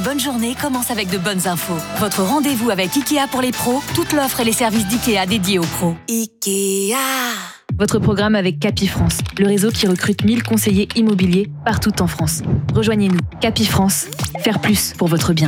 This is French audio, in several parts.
bonne journée commence avec de bonnes infos. Votre rendez-vous avec Ikea pour les pros, toute l'offre et les services d'Ikea dédiés aux pros. Ikea. Votre programme avec Capifrance, le réseau qui recrute 1000 conseillers immobiliers partout en France. Rejoignez-nous, Capifrance, faire plus pour votre bien.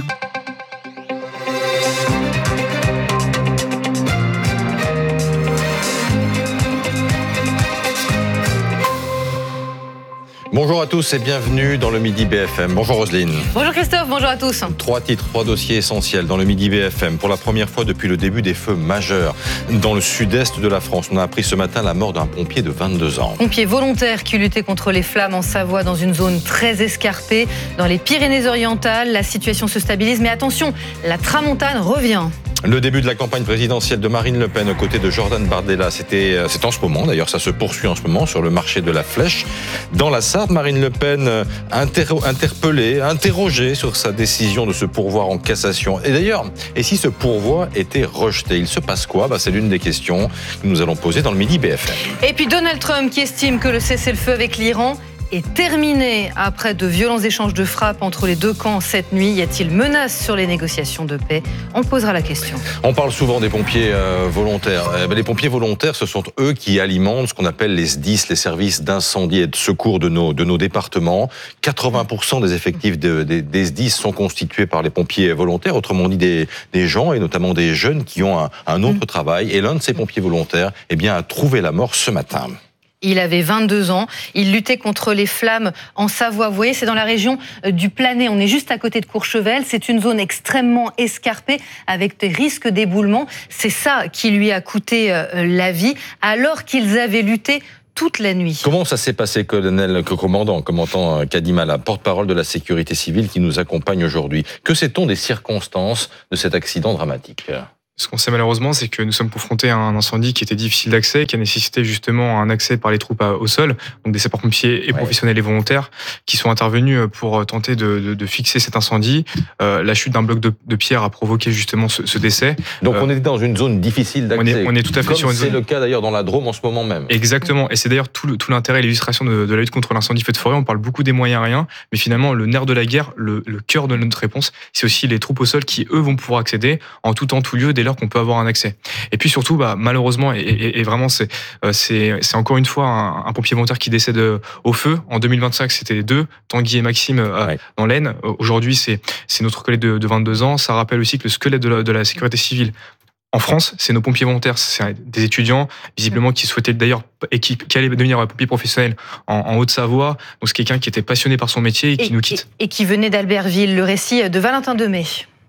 Bonjour à tous et bienvenue dans le Midi BFM. Bonjour Roselyne. Bonjour Christophe, bonjour à tous. 3 titres, 3 dossiers essentiels dans le Midi BFM. Pour la première fois depuis le début des feux majeurs dans le sud-est de la France, on a appris ce matin la mort d'un pompier de 22 ans. Pompier volontaire qui luttait contre les flammes en Savoie dans une zone très escarpée. Dans les Pyrénées-Orientales, la situation se stabilise. Mais attention, la tramontane revient. Le début de la campagne présidentielle de Marine Le Pen aux côtés de Jordan Bardella, c'est en ce moment, d'ailleurs ça se poursuit en ce moment sur le marché de la Flèche. Dans la Sarthe, Marine Le Pen interrogée sur sa décision de se pourvoir en cassation. Et d'ailleurs, et si ce pourvoi était rejeté, il se passe quoi ? C'est l'une des questions que nous allons poser dans le Midi BFM. Et puis Donald Trump qui estime que le cessez-le-feu avec l'Iran est terminé après de violents échanges de frappes entre les deux camps cette nuit. Y a-t-il menace sur les négociations de paix ? On posera la question. On parle souvent des pompiers volontaires. Les pompiers volontaires, ce sont eux qui alimentent ce qu'on appelle les SDIS, les services d'incendie et de secours de nos départements. 80% des effectifs des SDIS sont constitués par les pompiers volontaires, autrement dit des gens et notamment des jeunes qui ont un autre travail. Et l'un de ces pompiers volontaires a trouvé la mort ce matin. Il avait 22 ans, il luttait contre les flammes en Savoie. Vous voyez, c'est dans la région du Planay, on est juste à côté de Courchevel. C'est une zone extrêmement escarpée avec des risques d'éboulement. C'est ça qui lui a coûté la vie alors qu'ils avaient lutté toute la nuit. Comment ça s'est passé, commandant Kadimala, porte-parole de la sécurité civile qui nous accompagne aujourd'hui ? Que sait-on des circonstances de cet accident dramatique ? Ce qu'on sait malheureusement, c'est que nous sommes confrontés à un incendie qui était difficile d'accès, qui a nécessité justement un accès par les troupes au sol, donc des sapeurs-pompiers et professionnels et volontaires, qui sont intervenus pour tenter de fixer cet incendie. La chute d'un bloc de pierre a provoqué justement ce décès. Donc on est dans une zone difficile d'accès. On est tout à fait sur une zone. C'est le cas d'ailleurs dans la Drôme en ce moment même. Exactement, et c'est d'ailleurs tout l'intérêt et l'illustration de la lutte contre l'incendie feu de forêt. On parle beaucoup des moyens aériens, mais finalement le nerf de la guerre, le cœur de notre réponse, c'est aussi les troupes au sol qui eux vont pouvoir accéder en tout temps, tout lieu, dès lors qu'on peut avoir un accès. Et puis surtout, malheureusement, et vraiment, c'est encore une fois un pompier volontaire qui décède au feu. En 2025, c'était 2, Tanguy et Maxime dans l'Aisne. Aujourd'hui, c'est notre collègue de 22 ans. Ça rappelle aussi que le squelette de la sécurité civile en France, c'est nos pompiers volontaires, c'est des étudiants, visiblement, qui souhaitaient d'ailleurs, et qui allaient devenir pompiers professionnels en Haute-Savoie. Donc c'est quelqu'un qui était passionné par son métier et qui nous quitte. Et qui venait d'Albertville. Le récit de Valentin Demey.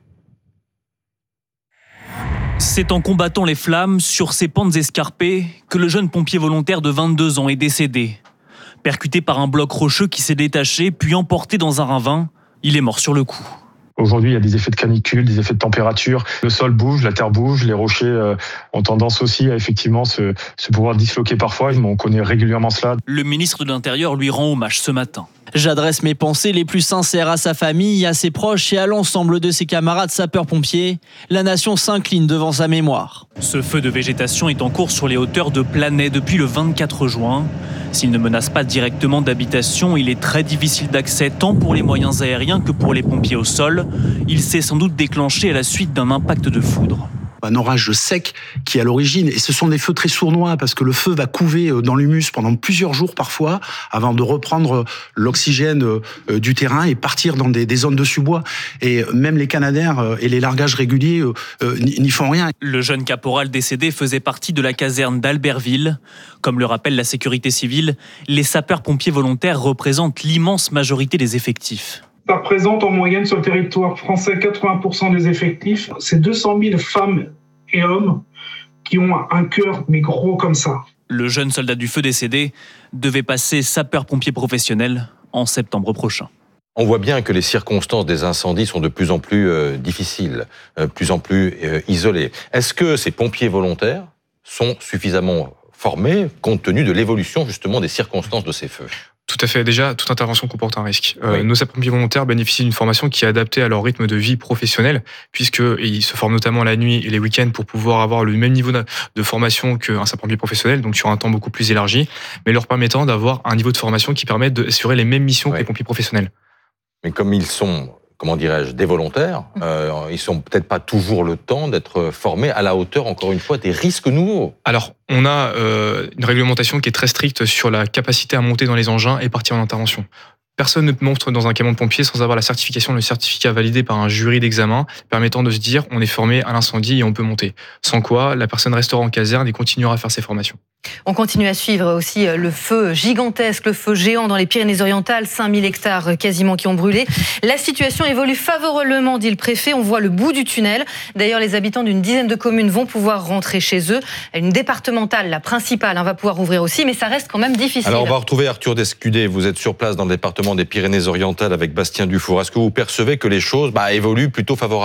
C'est en combattant les flammes sur ces pentes escarpées que le jeune pompier volontaire de 22 ans est décédé. Percuté par un bloc rocheux qui s'est détaché, puis emporté dans un ravin, il est mort sur le coup. Aujourd'hui, il y a des effets de canicule, des effets de température. Le sol bouge, la terre bouge, les rochers ont tendance aussi à effectivement se pouvoir disloquer parfois. On connaît régulièrement cela. Le ministre de l'Intérieur lui rend hommage ce matin. J'adresse mes pensées les plus sincères à sa famille, à ses proches et à l'ensemble de ses camarades sapeurs-pompiers. La nation s'incline devant sa mémoire. Ce feu de végétation est en cours sur les hauteurs de Planay depuis le 24 juin. S'il ne menace pas directement d'habitation, il est très difficile d'accès tant pour les moyens aériens que pour les pompiers au sol. Il s'est sans doute déclenché à la suite d'un impact de foudre. Un orage sec qui est à l'origine, et ce sont des feux très sournois parce que le feu va couver dans l'humus pendant plusieurs jours parfois avant de reprendre l'oxygène du terrain et partir dans des zones de sous-bois. Et même les canadaires et les largages réguliers n'y font rien. Le jeune caporal décédé faisait partie de la caserne d'Albertville. Comme le rappelle la sécurité civile, les sapeurs-pompiers volontaires représentent l'immense majorité des effectifs. Ça représente en moyenne sur le territoire français 80% des effectifs. C'est 200 000 femmes et hommes qui ont un cœur mais gros comme ça. Le jeune soldat du feu décédé devait passer sapeur-pompier professionnel en septembre prochain. On voit bien que les circonstances des incendies sont de plus en plus difficiles, plus en plus isolées. Est-ce que ces pompiers volontaires sont suffisamment formés compte tenu de l'évolution justement des circonstances de ces feux ? Tout à fait. Déjà, toute intervention comporte un risque. Nos sapeurs-pompiers volontaires bénéficient d'une formation qui est adaptée à leur rythme de vie professionnel, puisqu'ils se forment notamment la nuit et les week-ends pour pouvoir avoir le même niveau de formation qu'un sapeur-pompier professionnel, donc sur un temps beaucoup plus élargi, mais leur permettant d'avoir un niveau de formation qui permet d'assurer les mêmes missions que les pompiers professionnels. Mais comme ils sont des volontaires. Ils sont peut-être pas toujours le temps d'être formés à la hauteur, encore une fois, des risques nouveaux. Alors, on a une réglementation qui est très stricte sur la capacité à monter dans les engins et partir en intervention. Personne ne monte dans un camion de pompiers sans avoir la certification, le certificat validé par un jury d'examen permettant de se dire on est formé à l'incendie et on peut monter. Sans quoi, la personne restera en caserne et continuera à faire ses formations. On continue à suivre aussi le feu gigantesque, le feu géant dans les Pyrénées-Orientales, 5000 hectares quasiment qui ont brûlé. La situation évolue favorablement, dit le préfet, on voit le bout du tunnel. D'ailleurs, les habitants d'une dizaine de communes vont pouvoir rentrer chez eux. Une départementale, la principale, va pouvoir ouvrir aussi, mais ça reste quand même difficile. Alors on va retrouver Arthur Descudé, vous êtes sur place dans le département des Pyrénées-Orientales avec Bastien Dufour. Est-ce que vous percevez que les choses évoluent plutôt favorablement ?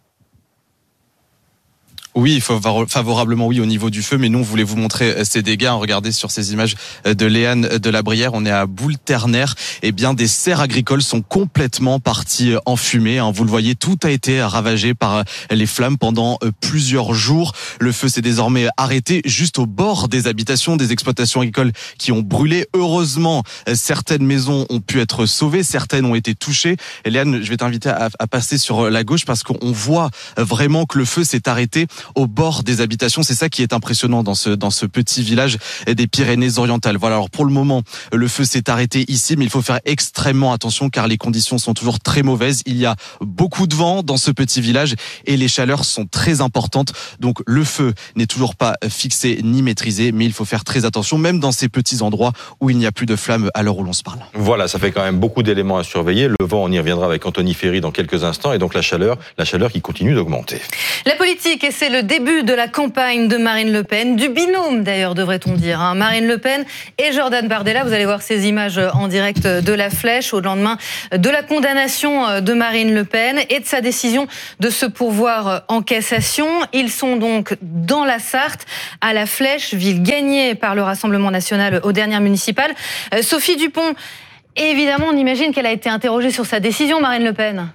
Oui, favorablement oui au niveau du feu, mais nous on voulait vous montrer ces dégâts. Regardez sur ces images de Léane de la Brière, on est à Boule-Ternaire. Eh bien, des serres agricoles sont complètement parties en fumée. Vous le voyez, tout a été ravagé par les flammes pendant plusieurs jours. Le feu s'est désormais arrêté juste au bord des habitations, des exploitations agricoles qui ont brûlé. Heureusement, certaines maisons ont pu être sauvées, certaines ont été touchées. Et Léane, je vais t'inviter à passer sur la gauche parce qu'on voit vraiment que le feu s'est arrêté au bord des habitations. C'est ça qui est impressionnant dans ce petit village des Pyrénées-Orientales. Voilà, alors pour le moment, le feu s'est arrêté ici, mais il faut faire extrêmement attention car les conditions sont toujours très mauvaises. Il y a beaucoup de vent dans ce petit village et les chaleurs sont très importantes. Donc le feu n'est toujours pas fixé ni maîtrisé, mais il faut faire très attention, même dans ces petits endroits où il n'y a plus de flammes à l'heure où l'on se parle. Voilà, ça fait quand même beaucoup d'éléments à surveiller. Le vent, on y reviendra avec Anthony Ferry dans quelques instants, et donc la chaleur qui continue d'augmenter. La politique, et c'est le début de la campagne de Marine Le Pen, du binôme d'ailleurs devrait-on dire, Marine Le Pen et Jordan Bardella. Vous allez voir ces images en direct de la Flèche au lendemain de la condamnation de Marine Le Pen et de sa décision de se pourvoir en cassation. Ils sont donc dans la Sarthe, à la Flèche, ville gagnée par le Rassemblement national aux dernières municipales. Sophie Dupont, évidemment on imagine qu'elle a été interrogée sur sa décision, Marine Le Pen.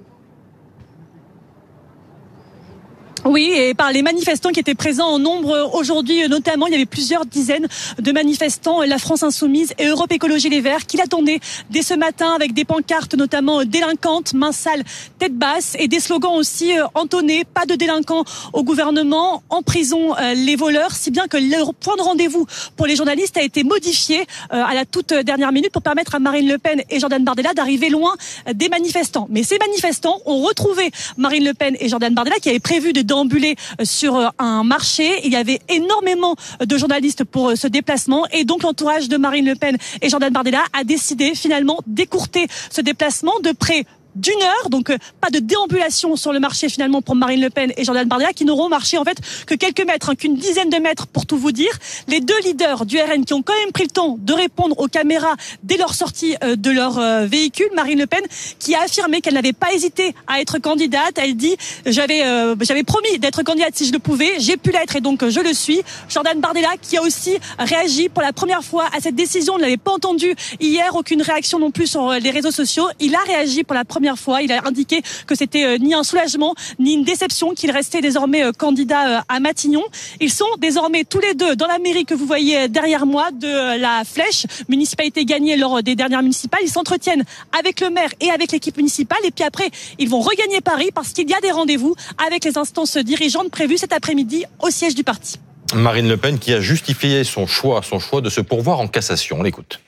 Oui, et par les manifestants qui étaient présents en nombre aujourd'hui, notamment, il y avait plusieurs dizaines de manifestants, la France Insoumise et Europe Écologie Les Verts, qui l'attendaient dès ce matin avec des pancartes notamment délinquantes, main sale, tête basse, et des slogans aussi entonnés, pas de délinquants au gouvernement, en prison les voleurs, si bien que le point de rendez-vous pour les journalistes a été modifié à la toute dernière minute pour permettre à Marine Le Pen et Jordan Bardella d'arriver loin des manifestants. Mais ces manifestants ont retrouvé Marine Le Pen et Jordan Bardella qui avaient prévu de déambuler sur un marché. Il y avait énormément de journalistes pour ce déplacement et donc l'entourage de Marine Le Pen et Jordan Bardella a décidé finalement d'écourter ce déplacement de près d'une heure, donc pas de déambulation sur le marché finalement pour Marine Le Pen et Jordan Bardella qui n'auront marché en fait que quelques mètres, qu'une dizaine de mètres pour tout vous dire. Les deux leaders du RN qui ont quand même pris le temps de répondre aux caméras dès leur sortie de leur véhicule. Marine Le Pen qui a affirmé qu'elle n'avait pas hésité à être candidate. Elle dit j'avais promis d'être candidate si je le pouvais, j'ai pu l'être et donc je le suis. Jordan Bardella qui a aussi réagi pour la première fois à cette décision. On ne l'avait pas entendu hier, aucune réaction non plus sur les réseaux sociaux. Il a réagi pour la première fois. Il a indiqué que c'était ni un soulagement ni une déception qu'il restait désormais candidat à Matignon. Ils sont désormais tous les deux dans la mairie que vous voyez derrière moi de la Flèche, municipalité gagnée lors des dernières municipales. Ils s'entretiennent avec le maire et avec l'équipe municipale et puis après ils vont regagner Paris parce qu'il y a des rendez-vous avec les instances dirigeantes prévues cet après-midi au siège du parti. Marine Le Pen qui a justifié son choix de se pourvoir en cassation. On l'écoute.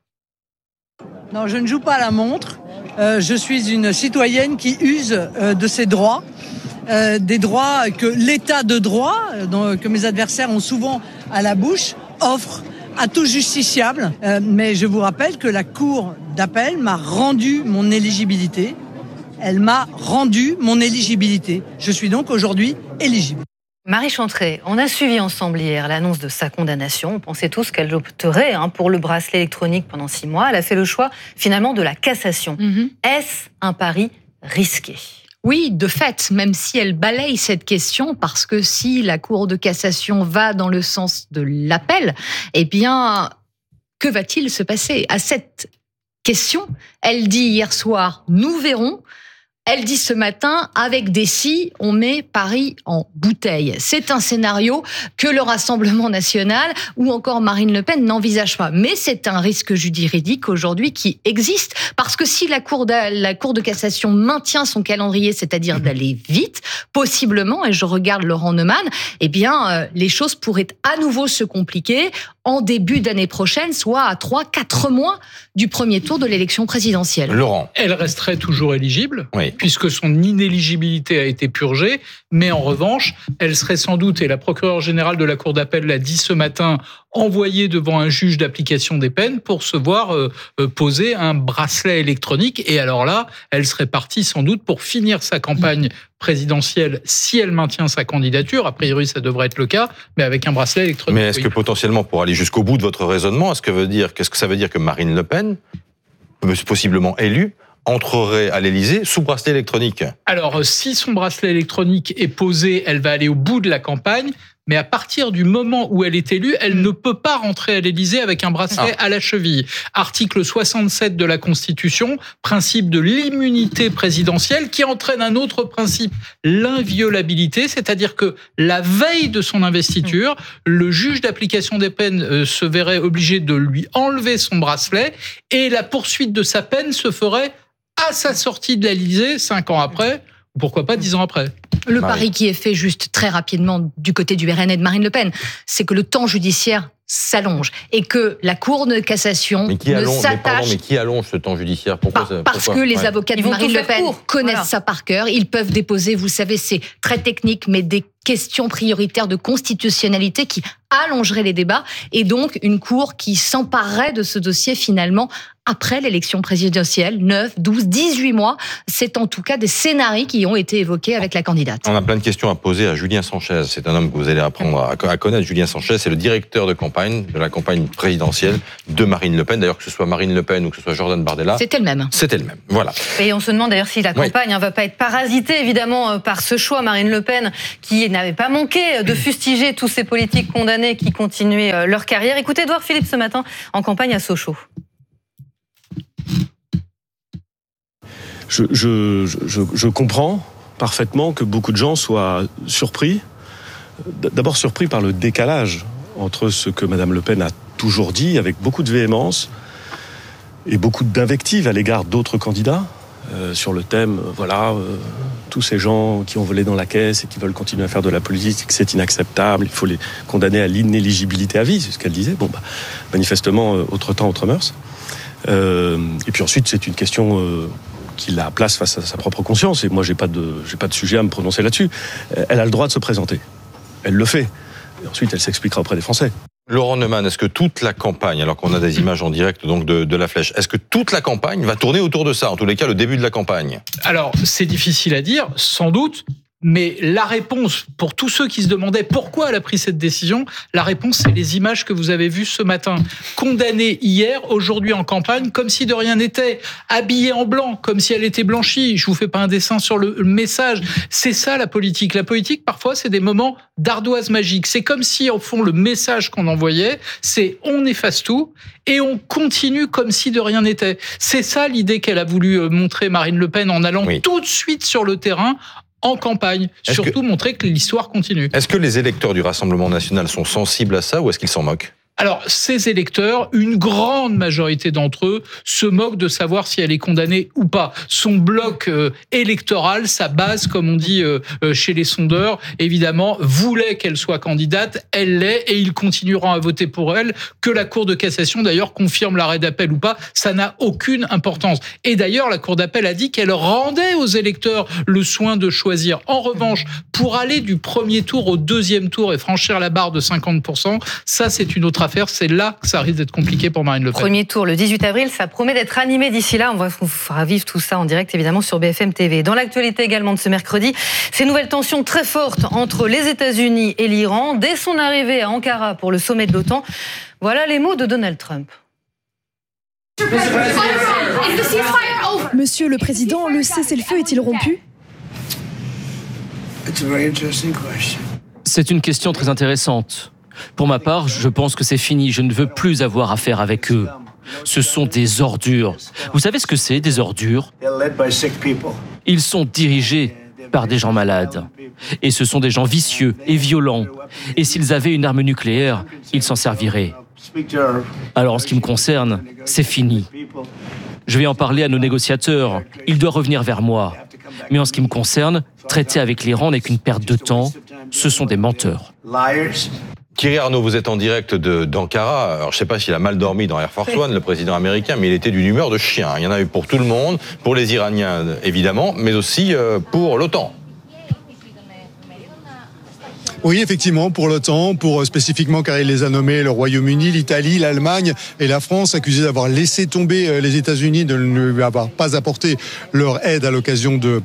Non, je ne joue pas à la montre. Je suis une citoyenne qui use de ses droits, des droits que l'état de droit, que mes adversaires ont souvent à la bouche, offre à tout justiciable. Mais je vous rappelle que la Cour d'appel m'a rendu mon éligibilité. Elle m'a rendu mon éligibilité. Je suis donc aujourd'hui éligible. Marie Chantrey, on a suivi ensemble hier l'annonce de sa condamnation. On pensait tous qu'elle opterait pour le bracelet électronique pendant 6 mois. Elle a fait le choix finalement de la cassation. Est-ce un pari risqué ? Oui, de fait, même si elle balaye cette question, parce que si la Cour de cassation va dans le sens de l'appel, eh bien, que va-t-il se passer ? À cette question, elle dit hier soir, nous verrons. Elle dit ce matin, avec des si, on met Paris en bouteille. C'est un scénario que le Rassemblement national ou encore Marine Le Pen n'envisage pas. Mais c'est un risque juridique aujourd'hui qui existe, parce que si la Cour de cassation maintient son calendrier, c'est-à-dire d'aller vite, possiblement, et je regarde Laurent Neumann, eh bien, les choses pourraient à nouveau se compliquer en début d'année prochaine, soit à 3-4 mois du premier tour de l'élection présidentielle. Laurent. Elle resterait toujours éligible, oui, puisque son inéligibilité a été purgée, mais en revanche, elle serait sans doute, et la procureure générale de la Cour d'appel l'a dit ce matin, envoyée devant un juge d'application des peines pour se voir poser un bracelet électronique. Et alors là, elle serait partie sans doute pour finir sa campagne présidentielle si elle maintient sa candidature. A priori, ça devrait être le cas, mais avec un bracelet électronique. Mais est-ce que potentiellement, pour aller jusqu'au bout de votre raisonnement, qu'est-ce que ça veut dire que Marine Le Pen, possiblement élue, entrerait à l'Élysée sous bracelet électronique? Alors, si son bracelet électronique est posé, elle va aller au bout de la campagne. Mais à partir du moment où elle est élue, elle ne peut pas rentrer à l'Élysée avec un bracelet à la cheville. Article 67 de la Constitution, principe de l'immunité présidentielle, qui entraîne un autre principe, l'inviolabilité, c'est-à-dire que la veille de son investiture, le juge d'application des peines se verrait obligé de lui enlever son bracelet et la poursuite de sa peine se ferait à sa sortie de l'Élysée, 5 ans après, ou pourquoi pas 10 ans après. Le pari qui est fait juste très rapidement du côté du RN et de Marine Le Pen, c'est que le temps judiciaire s'allonge et que la Cour de cassation mais qui allonge ce temps judiciaire? Parce que les avocats de Marine Le Pen connaissent ça par cœur. Ils peuvent déposer, vous savez, c'est très technique, mais des questions prioritaires de constitutionnalité qui allongeraient les débats, et donc une Cour qui s'emparerait de ce dossier finalement après l'élection présidentielle, 9, 12, 18 mois. C'est en tout cas des scénarios qui ont été évoqués avec la candidate. On a plein de questions à poser à Julien Sanchez. C'est un homme que vous allez apprendre à connaître. Julien Sanchez, c'est le directeur de la campagne présidentielle de Marine Le Pen. D'ailleurs, que ce soit Marine Le Pen ou que ce soit Jordan Bardella. C'est elle-même. C'est elle-même, voilà. Et on se demande d'ailleurs si la campagne ne va pas être parasitée, évidemment, par ce choix. Marine Le Pen, qui n'avait pas manqué de fustiger tous ces politiques condamnés qui continuaient leur carrière. Écoutez Édouard Philippe ce matin en campagne à Sochaux. Je comprends parfaitement que beaucoup de gens soient surpris. D'abord surpris par le décalage entre ce que Madame Le Pen a toujours dit, avec beaucoup de véhémence et beaucoup d'invectives à l'égard d'autres candidats, sur le thème, tous ces gens qui ont volé dans la caisse et qui veulent continuer à faire de la politique, c'est inacceptable, il faut les condamner à l'inéligibilité à vie, c'est ce qu'elle disait. Manifestement, autre temps, autre mœurs. Et puis ensuite, c'est une question qu'il la place face à sa propre conscience. Et moi, j'ai pas de sujet à me prononcer là-dessus. Elle a le droit de se présenter. Elle le fait. Et ensuite, elle s'expliquera auprès des Français. Laurent Neumann, est-ce que toute la campagne, alors qu'on a des images en direct donc de la flèche, est-ce que toute la campagne va tourner autour de ça? En tous les cas, le début de la campagne. Alors, c'est difficile à dire, sans doute. Mais la réponse, pour tous ceux qui se demandaient pourquoi elle a pris cette décision, la réponse, c'est les images que vous avez vues ce matin. Condamnée hier, aujourd'hui en campagne, comme si de rien n'était. Habillée en blanc, comme si elle était blanchie. Je vous fais pas un dessin sur le message. C'est ça la politique. La politique, parfois, c'est des moments d'ardoise magique. C'est comme si, au fond, le message qu'on envoyait, c'est on efface tout et on continue comme si de rien n'était. C'est ça l'idée qu'elle a voulu montrer Marine Le Pen en allant tout de suite sur le terrain, en campagne, surtout montrer que l'histoire continue. Est-ce que les électeurs du Rassemblement national sont sensibles à ça ou est-ce qu'ils s'en moquent? Alors, ces électeurs, une grande majorité d'entre eux se moquent de savoir si elle est condamnée ou pas. Son bloc électoral, sa base, comme on dit chez les sondeurs, évidemment, voulait qu'elle soit candidate. Elle l'est et ils continueront à voter pour elle. Que la Cour de cassation, d'ailleurs, confirme l'arrêt d'appel ou pas, ça n'a aucune importance. Et d'ailleurs, la Cour d'appel a dit qu'elle rendait aux électeurs le soin de choisir. En revanche, pour aller du premier tour au deuxième tour et franchir la barre de 50%, ça, c'est une autre affaire. C'est là que ça risque d'être compliqué pour Marine Le Pen. Premier tour le 18 avril, ça promet d'être animé d'ici là. On vous fera vivre tout ça en direct évidemment sur BFM TV. Dans l'actualité également de ce mercredi, ces nouvelles tensions très fortes entre les États-Unis et l'Iran dès son arrivée à Ankara pour le sommet de l'OTAN. Voilà les mots de Donald Trump. Monsieur le Président, le cessez-le-feu est-il rompu ? C'est une question très intéressante. Pour ma part, je pense que c'est fini. Je ne veux plus avoir affaire avec eux. Ce sont des ordures. Vous savez ce que c'est, des ordures ? Ils sont dirigés par des gens malades. Et ce sont des gens vicieux et violents. Et s'ils avaient une arme nucléaire, ils s'en serviraient. Alors en ce qui me concerne, c'est fini. Je vais en parler à nos négociateurs. Il doit revenir vers moi. Mais en ce qui me concerne, traiter avec l'Iran n'est qu'une perte de temps. Ce sont des menteurs. Thierry Arnaud, vous êtes en direct d'Ankara. Alors, je ne sais pas s'il a mal dormi dans Air Force One, le président américain, mais il était d'une humeur de chien. Il y en a eu pour tout le monde, pour les Iraniens évidemment, mais aussi pour l'OTAN. Oui, effectivement, pour l'OTAN, pour spécifiquement car il les a nommés le Royaume-Uni, l'Italie, l'Allemagne et la France, accusés d'avoir laissé tomber les États-Unis, de ne lui avoir pas apporté leur aide à l'occasion de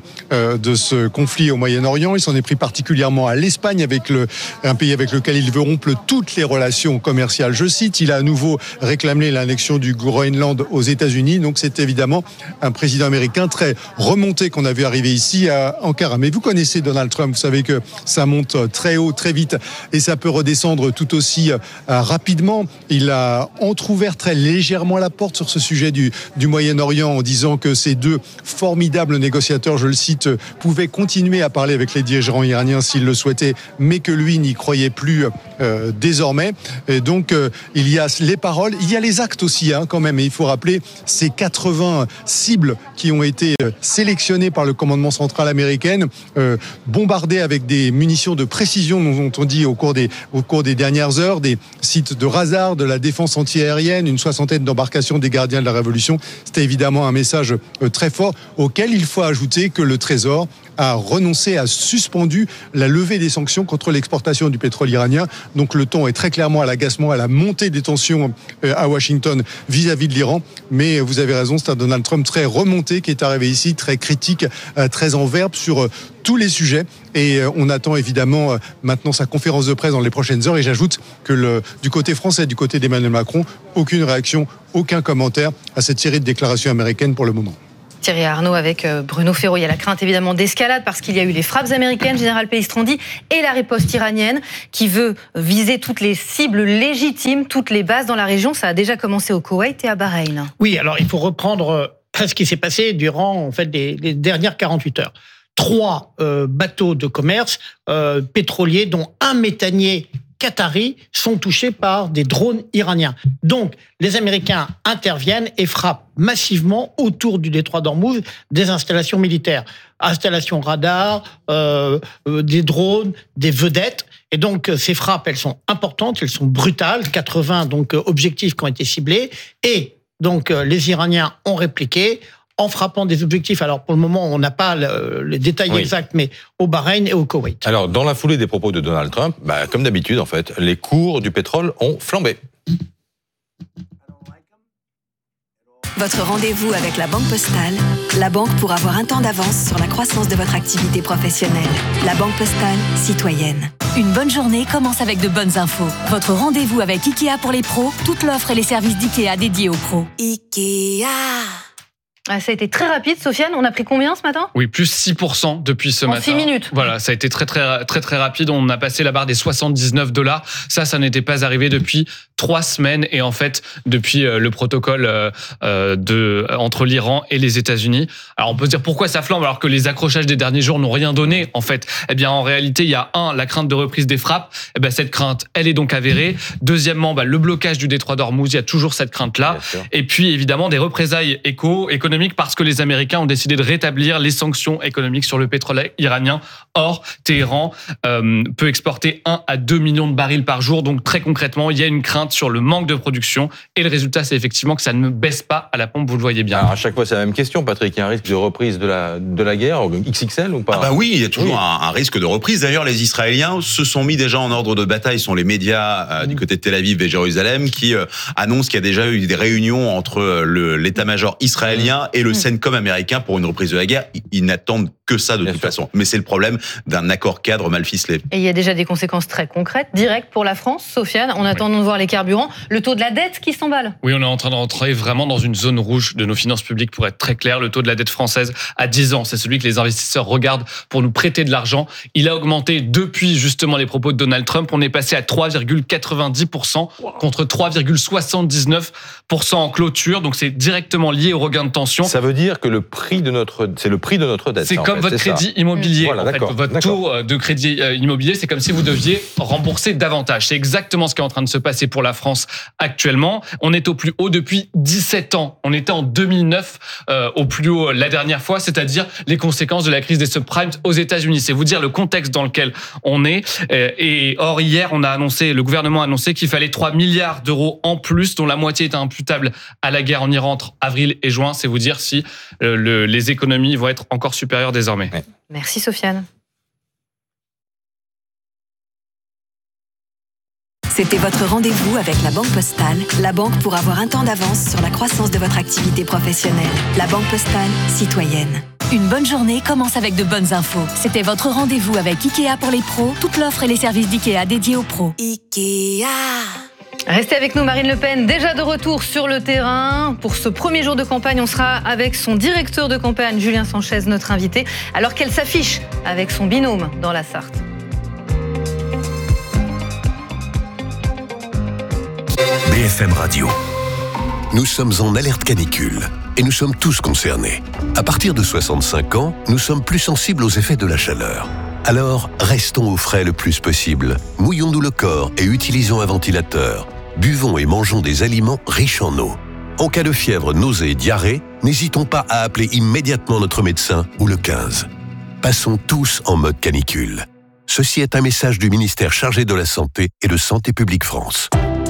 ce conflit au Moyen-Orient. Il s'en est pris particulièrement à l'Espagne, avec un pays avec lequel il veut rompre toutes les relations commerciales. Je cite, il a à nouveau réclamé l'annexion du Groenland aux États-Unis. Donc c'est évidemment un président américain très remonté qu'on a vu arriver ici à Ankara. Mais vous connaissez Donald Trump, vous savez que ça monte très haut, très vite, et ça peut redescendre tout aussi rapidement. Il a entrouvert très légèrement la porte sur ce sujet du Moyen-Orient en disant que ces deux formidables négociateurs, je le cite, pouvaient continuer à parler avec les dirigeants iraniens s'ils le souhaitaient, mais que lui n'y croyait plus désormais. Et donc il y a les paroles, il y a les actes aussi quand même, et il faut rappeler ces 80 cibles qui ont été sélectionnées par le commandement central américain, bombardées avec des munitions de précision, dont on dit au cours des dernières heures, des sites de radar, de la défense antiaérienne, une soixantaine d'embarcations des gardiens de la Révolution. C'était évidemment un message très fort, auquel il faut ajouter que le Trésor a renoncé, a suspendu la levée des sanctions contre l'exportation du pétrole iranien. Donc le ton est très clairement à l'agacement, à la montée des tensions à Washington vis-à-vis de l'Iran. Mais vous avez raison, c'est un Donald Trump très remonté qui est arrivé ici, très critique, très en verbe sur tous les sujets. Et on attend évidemment maintenant sa conférence de presse dans les prochaines heures. Et j'ajoute que du côté français, du côté d'Emmanuel Macron, aucune réaction, aucun commentaire à cette série de déclarations américaines pour le moment. Thierry Arnaud avec Bruno Ferraud. Il y a la crainte évidemment d'escalade parce qu'il y a eu les frappes américaines, général Pellistrandi, et la riposte iranienne qui veut viser toutes les cibles légitimes, toutes les bases dans la région. Ça a déjà commencé au Koweït et à Bahreïn. Oui, alors il faut reprendre ce qui s'est passé durant en fait les dernières 48 heures. 3 bateaux de commerce pétroliers, dont un méthanier qatari, sont touchés par des drones iraniens. Donc, les Américains interviennent et frappent massivement autour du détroit d'Ormuz des installations militaires. Installations radar, des drones, des vedettes. Et donc, ces frappes, elles sont importantes, elles sont brutales. 80 donc, objectifs qui ont été ciblés. Et donc, les Iraniens ont répliqué en frappant des objectifs. Alors, pour le moment, on n'a pas les détails exacts, mais au Bahreïn et au Koweït. Alors, dans la foulée des propos de Donald Trump, comme d'habitude, en fait, les cours du pétrole ont flambé. Votre rendez-vous avec la Banque Postale, la banque pour avoir un temps d'avance sur la croissance de votre activité professionnelle. La Banque Postale, citoyenne. Une bonne journée commence avec de bonnes infos. Votre rendez-vous avec Ikea pour les pros, toute l'offre et les services d'Ikea dédiés aux pros. Ikea. Ça a été très rapide, Sofiane. On a pris combien ce matin ? Oui, plus 6% depuis ce matin. En 6 minutes. Voilà, ça a été très rapide. On a passé la barre des $79. Ça n'était pas arrivé depuis 3 semaines. Et en fait, depuis le protocole entre l'Iran et les États-Unis. Alors, on peut se dire pourquoi ça flambe alors que les accrochages des derniers jours n'ont rien donné. En fait, en réalité, il y a la crainte de reprise des frappes. Cette crainte, elle est donc avérée. Deuxièmement, le blocage du détroit d'Ormuz. Il y a toujours cette crainte-là. Et puis, évidemment, des représailles économiques parce que les Américains ont décidé de rétablir les sanctions économiques sur le pétrole iranien. Or, Téhéran peut exporter 1 à 2 millions de barils par jour. Donc, très concrètement, il y a une crainte sur le manque de production. Et le résultat, c'est effectivement que ça ne baisse pas à la pompe, vous le voyez bien. Alors, à chaque fois, c'est la même question, Patrick. Il y a un risque de reprise de la guerre, XXL ou pas ? Oui, il y a toujours un risque de reprise. D'ailleurs, les Israéliens se sont mis déjà en ordre de bataille. Ce sont les médias du côté de Tel Aviv et Jérusalem qui annoncent qu'il y a déjà eu des réunions entre l'état-major israélien et le CENTCOM américain pour une reprise de la guerre. Ils n'attendent que ça de toute façon. Mais c'est le problème d'un accord cadre mal ficelé. Et il y a déjà des conséquences très concrètes, directes pour la France. Sofiane, on attend de voir les carburant. Le taux de la dette qui s'emballe. Oui, on est en train de rentrer vraiment dans une zone rouge de nos finances publiques, pour être très clair. Le taux de la dette française à 10 ans, c'est celui que les investisseurs regardent pour nous prêter de l'argent. Il a augmenté depuis justement les propos de Donald Trump. On est passé à 3,90% contre 3,79% en clôture. Donc c'est directement lié au regain de tension. Ça veut dire que c'est le prix de notre dette. C'est comme votre crédit immobilier. Voilà, en fait, votre taux de crédit immobilier, c'est comme si vous deviez rembourser davantage. C'est exactement ce qui est en train de se passer pour la France actuellement. On est au plus haut depuis 17 ans. On était en 2009 au plus haut la dernière fois, c'est-à-dire les conséquences de la crise des subprimes aux États-Unis. C'est vous dire le contexte dans lequel on est. Et or, hier, le gouvernement a annoncé qu'il fallait 3 milliards d'euros en plus, dont la moitié est imputable à la guerre en Iran entre avril et juin. C'est vous dire si les économies vont être encore supérieures désormais. Ouais. Merci Sofiane. C'était votre rendez-vous avec la Banque Postale, la banque pour avoir un temps d'avance sur la croissance de votre activité professionnelle. La Banque Postale, citoyenne. Une bonne journée commence avec de bonnes infos. C'était votre rendez-vous avec Ikea pour les pros, toute l'offre et les services d'Ikea dédiés aux pros. Ikea. Restez avec nous, Marine Le Pen, déjà de retour sur le terrain. Pour ce premier jour de campagne, on sera avec son directeur de campagne, Julien Sanchez, notre invité, alors qu'elle s'affiche avec son binôme dans la Sarthe. BFM Radio. Nous sommes en alerte canicule et nous sommes tous concernés. À partir de 65 ans, nous sommes plus sensibles aux effets de la chaleur. Alors, restons au frais le plus possible. Mouillons-nous le corps et utilisons un ventilateur. Buvons et mangeons des aliments riches en eau. En cas de fièvre, nausée et diarrhée, n'hésitons pas à appeler immédiatement notre médecin ou le 15. Passons tous en mode canicule. Ceci est un message du ministère chargé de la Santé et de Santé publique France.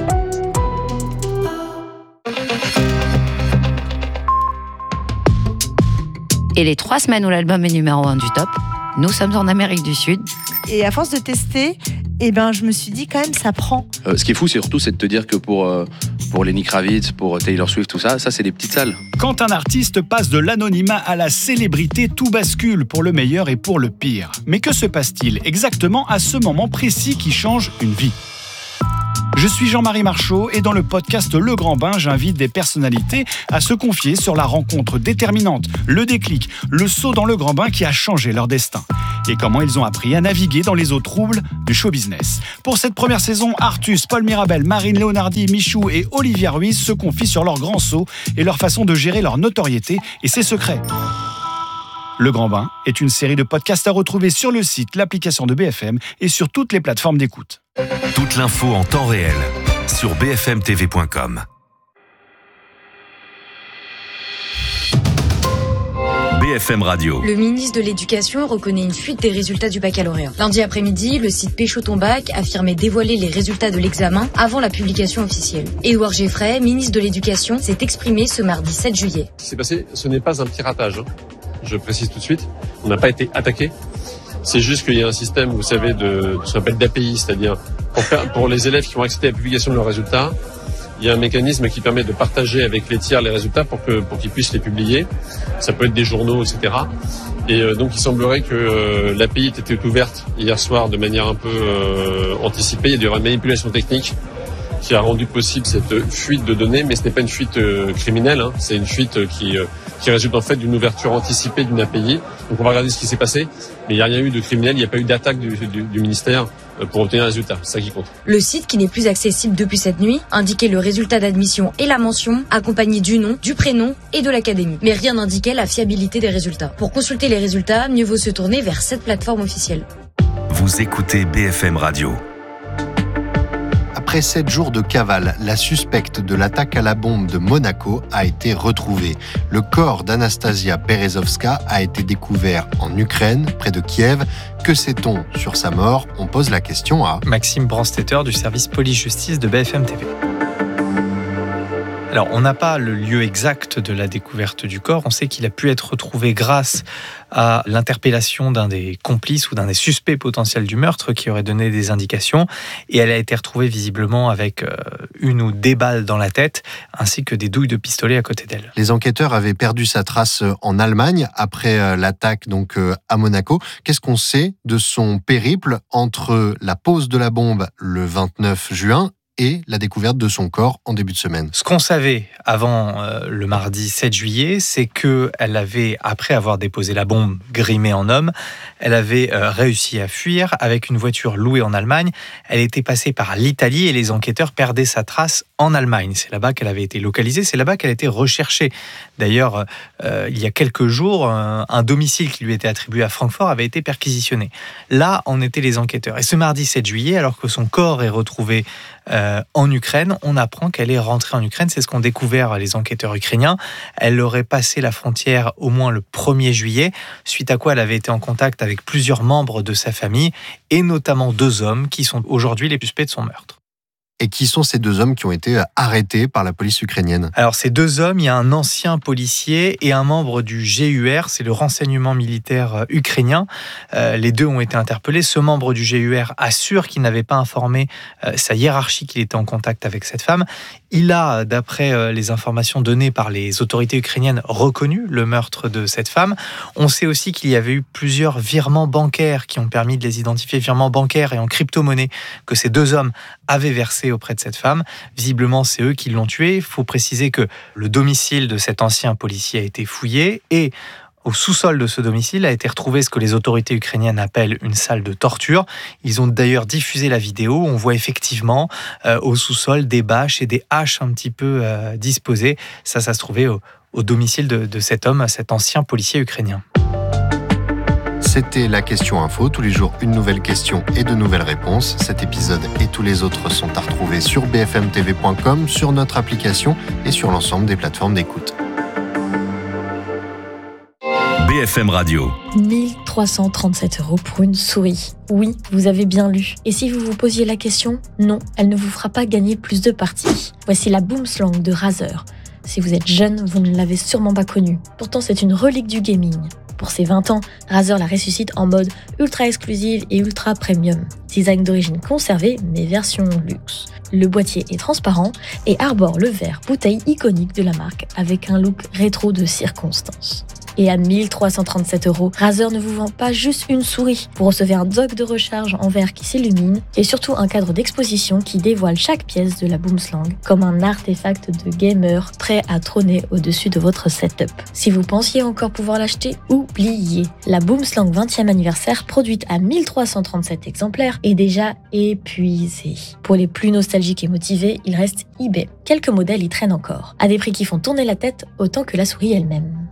Et les 3 semaines où l'album est numéro 1 du top, nous sommes en Amérique du Sud. Et à force de tester, je me suis dit quand même, ça prend. Ce qui est fou, c'est surtout de te dire que pour Lenny Kravitz, pour Taylor Swift, tout ça, c'est des petites salles. Quand un artiste passe de l'anonymat à la célébrité, tout bascule pour le meilleur et pour le pire. Mais que se passe-t-il exactement à ce moment précis qui change une vie ? Je suis Jean-Marie Marchaud et dans le podcast Le Grand Bain, j'invite des personnalités à se confier sur la rencontre déterminante, le déclic, le saut dans le grand bain qui a changé leur destin et comment ils ont appris à naviguer dans les eaux troubles du show business. Pour cette première saison, Artus, Paul Mirabel, Marine Léonardi, Michou et Olivia Ruiz se confient sur leur grand saut et leur façon de gérer leur notoriété et ses secrets. Le Grand Bain est une série de podcasts à retrouver sur le site, l'application de BFM et sur toutes les plateformes d'écoute. Toute l'info en temps réel sur bfmtv.com. BFM Radio. Le ministre de l'Éducation reconnaît une fuite des résultats du baccalauréat. Lundi après-midi, le site Pécho ton bac affirmait dévoiler les résultats de l'examen avant la publication officielle. Édouard Geffray, ministre de l'Éducation, s'est exprimé ce mardi 7 juillet. Ce qui s'est passé, ce n'est pas un piratage. Je précise tout de suite, on n'a pas été attaqué. C'est juste qu'il y a un système, vous savez, de ce qu'on appelle d'API, c'est-à-dire pour les élèves qui vont accéder à la publication de leurs résultats, il y a un mécanisme qui permet de partager avec les tiers les résultats pour qu'ils puissent les publier. Ça peut être des journaux, etc. Et donc il semblerait que l'API était ouverte hier soir de manière un peu anticipée. Il y a eu une manipulation technique qui a rendu possible cette fuite de données, mais ce n'est pas une fuite criminelle, hein. C'est une fuite qui résulte en fait d'une ouverture anticipée d'une API. Donc on va regarder ce qui s'est passé, mais il n'y a rien eu de criminel, il n'y a pas eu d'attaque du ministère pour obtenir un résultat, c'est ça qui compte. Le site, qui n'est plus accessible depuis cette nuit, indiquait le résultat d'admission et la mention, accompagné du nom, du prénom et de l'académie. Mais rien n'indiquait la fiabilité des résultats. Pour consulter les résultats, mieux vaut se tourner vers cette plateforme officielle. Vous écoutez BFM Radio. Après 7 jours de cavale, la suspecte de l'attaque à la bombe de Monaco a été retrouvée. Le corps d'Anastasia Berezovska a été découvert en Ukraine, près de Kiev. Que sait-on sur sa mort ? On pose la question à Maxime Brandstetter du service police-justice de BFM TV. Alors, on n'a pas le lieu exact de la découverte du corps. On sait qu'il a pu être retrouvé grâce à l'interpellation d'un des complices ou d'un des suspects potentiels du meurtre qui aurait donné des indications. Et elle a été retrouvée visiblement avec une ou des balles dans la tête, ainsi que des douilles de pistolet à côté d'elle. Les enquêteurs avaient perdu sa trace en Allemagne après l'attaque donc à Monaco. Qu'est-ce qu'on sait de son périple entre la pose de la bombe le 29 juin et la découverte de son corps en début de semaine. Ce qu'on savait avant le mardi 7 juillet, c'est qu'elle avait, après avoir déposé la bombe grimée en homme, elle avait réussi à fuir avec une voiture louée en Allemagne. Elle était passée par l'Italie et les enquêteurs perdaient sa trace en Allemagne. C'est là-bas qu'elle avait été localisée, c'est là-bas qu'elle a été recherchée. D'ailleurs, il y a quelques jours, un domicile qui lui était attribué à Francfort avait été perquisitionné. Là en étaient les enquêteurs. Et ce mardi 7 juillet, alors que son corps est retrouvé en Ukraine, on apprend qu'elle est rentrée en Ukraine. C'est ce qu'ont découvert les enquêteurs ukrainiens. Elle aurait passé la frontière au moins le 1er juillet, suite à quoi elle avait été en contact avec plusieurs membres de sa famille, et notamment 2 hommes qui sont aujourd'hui les suspects de son meurtre. Et qui sont ces 2 hommes qui ont été arrêtés par la police ukrainienne? Alors ces 2 hommes, il y a un ancien policier et un membre du GUR, c'est le renseignement militaire ukrainien. Les 2 ont été interpellés. Ce membre du GUR assure qu'il n'avait pas informé sa hiérarchie qu'il était en contact avec cette femme. Il a, d'après les informations données par les autorités ukrainiennes, reconnu le meurtre de cette femme. On sait aussi qu'il y avait eu plusieurs virements bancaires qui ont permis de les identifier, virements bancaires et en crypto-monnaie, que ces 2 hommes avaient versé auprès de cette femme. Visiblement, c'est eux qui l'ont tuée. Il faut préciser que le domicile de cet ancien policier a été fouillé et au sous-sol de ce domicile a été retrouvé ce que les autorités ukrainiennes appellent une salle de torture. Ils ont d'ailleurs diffusé la vidéo. On voit effectivement au sous-sol des bâches et des haches un petit peu disposées. Ça se trouvait au domicile de cet homme, cet ancien policier ukrainien. C'était la question info. Tous les jours, une nouvelle question et de nouvelles réponses. Cet épisode et tous les autres sont à retrouver sur bfmtv.com, sur notre application et sur l'ensemble des plateformes d'écoute. BFM Radio. 1337 € pour une souris. Oui, vous avez bien lu. Et si vous vous posiez la question, non, elle ne vous fera pas gagner plus de parties. Voici la Boomslang de Razer. Si vous êtes jeune, vous ne l'avez sûrement pas connue. Pourtant, c'est une relique du gaming. Pour ses 20 ans, Razer la ressuscite en mode ultra exclusive et ultra premium. Design d'origine conservé, mais version luxe. Le boîtier est transparent et arbore le verre bouteille iconique de la marque avec un look rétro de circonstance. Et à 1337 €, Razer ne vous vend pas juste une souris. Vous recevez un dock de recharge en verre qui s'illumine et surtout un cadre d'exposition qui dévoile chaque pièce de la Boomslang comme un artefact de gamer prêt à trôner au-dessus de votre setup. Si vous pensiez encore pouvoir l'acheter, oubliez. La Boomslang 20e anniversaire, produite à 1337 exemplaires, est déjà épuisée. Pour les plus nostalgiques et motivés, il reste eBay. Quelques modèles y traînent encore, à des prix qui font tourner la tête autant que la souris elle-même.